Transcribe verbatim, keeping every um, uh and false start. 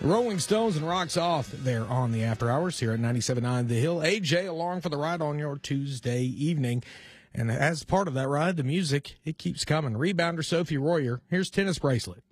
Rolling Stones and Rocks Off there on the After Hours here at ninety-seven point nine The Hill. A J along for the ride on your Tuesday evening. And as part of that ride, the music, it keeps coming. Rebounder Sophie Royer. Here's Tennis Bracelet.